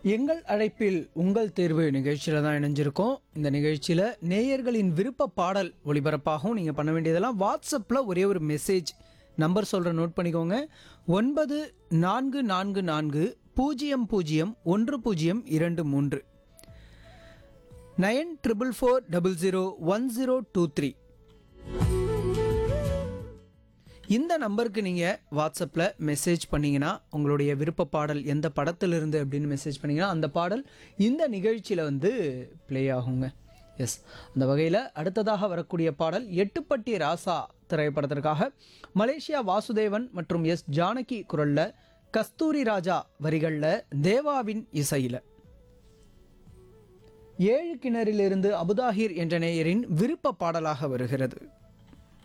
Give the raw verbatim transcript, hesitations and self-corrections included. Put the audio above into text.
எங்கள் அழைப்பில் உங்கள் தேர்வு நிகழ்ச்சியில் தான் இணைஞ்சிருக்கோம். இந்த நிகழ்ச்சியில் நேயர்களின் விருப்ப பாடல் ஒளிபரப்பாகவும் நீங்கள் பண்ண வேண்டியதெல்லாம் வாட்ஸ்அப்பில் ஒரே ஒரு மெசேஜ் நம்பர் சொல்கிற நோட் பண்ணிக்கோங்க. ஒன்பது நான்கு நான்கு நான்கு பூஜ்ஜியம் பூஜ்ஜியம் ஒன்று பூஜ்ஜியம் இரண்டு மூன்று nine triple four double zero one zero two three இந்த நம்பருக்கு நீங்கள் வாட்ஸ்அப்பில் மெசேஜ் பண்ணிங்கன்னா உங்களுடைய விருப்ப பாடல் எந்த படத்திலிருந்து அப்படின்னு மெசேஜ் பண்ணிங்கன்னா அந்த பாடல் இந்த நிகழ்ச்சியில் வந்து ப்ளே ஆகுங்க. எஸ், அந்த வகையில் அடுத்ததாக வரக்கூடிய பாடல் எட்டுப்பட்டி ராசா திரைப்படத்திற்காக மலேசியா வாசுதேவன் மற்றும் எஸ் ஜானகி குரலில், கஸ்தூரி ராஜா வரிகளில், தேவாவின் இசையில். ஏழு கிணறிலிருந்து அபுதாஹிர் என்ற நேயரின் விருப்ப பாடலாக வருகிறது.